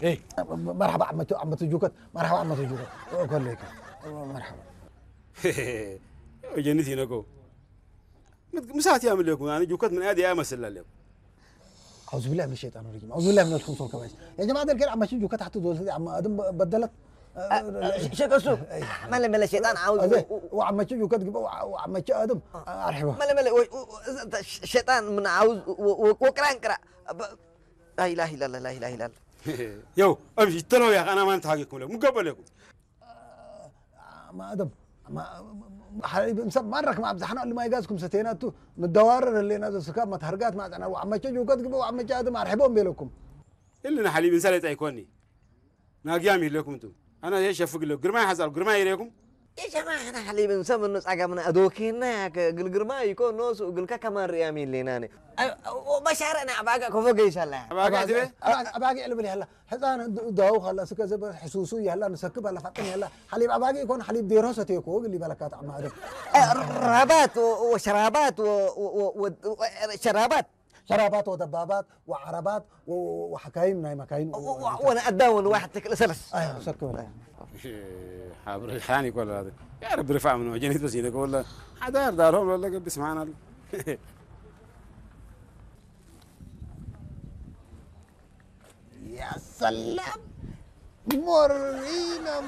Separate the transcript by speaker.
Speaker 1: ايه مرحبا عم تجوكت مرحبا عم تجوكت اقول لك مرحبا
Speaker 2: جنتي نكو مسات يعمل لكم يعني جوكت من ادي امثل لكم.
Speaker 1: اعوذ بالله من الشيطان الرجيم اعوذ بالله من الخنث والخبائث يا جماعه الكل عم تجوكت حتى دول عم ادم بدلت
Speaker 3: شيخ أسوق ملا الشيطان عاوز
Speaker 1: وعم تجوكت وعم ادم مرحبا
Speaker 3: ملا الشيطان من عاوز وكران كرا لا اله الا الله لا اله الا الله
Speaker 2: يو امشي تلو يا اخي انا ما انتحقكم لكم مقبل لكم.
Speaker 1: ما ادم مرك ما بزحنا اللي ما يجازكم ستيناتو ندوار اللي نازل سكاب ما تهرقات ما انا وعم تجوكت وعم ادم مرحبا بينكم
Speaker 2: اللي انا حليب انسان يكوني ناقيامي لكم انتم انا ايش افق لكم قرماي حصل قرماي يريكم
Speaker 3: يا جماعه انا حليب نسمى النص عقبنا ادوكينا قلقرما يكون نص وقلك كمان ريامين ليناني وبشارنا اباك كفوق ان شاء الله
Speaker 1: اباك قلب لي هلا حزان داو خلاص كذا حسوسيه هلا نسكب هلا فطني هلا حليب اباك يكون حليب ديروسه تيكو اللي بالكات عم ادم
Speaker 3: رابات وشرابات وشرابات
Speaker 1: شرابات ودبابات وعربات وحكاين ناي مكاين
Speaker 3: وانا اداون واحد تكل سلس
Speaker 1: ايوه سكر
Speaker 2: حابر خاني كل هذا يا رب رفع من وجهي بس يقول ولا حدار دارهم ولا قد سمعنا
Speaker 1: يا سلام مرينا